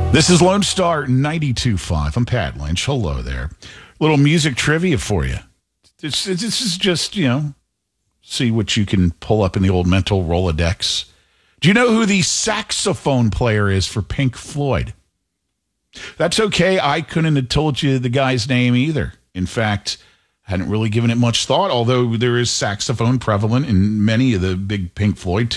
This is Lone Star 92.5. I'm Pat Lynch. Hello there. Little music trivia for you. This is just, see what you can pull up in the old mental Rolodex. Do you know who the saxophone player is for Pink Floyd? That's okay. I couldn't have told you the guy's name either. In fact, I hadn't really given it much thought, although there is saxophone prevalent in many of the big Pink Floyd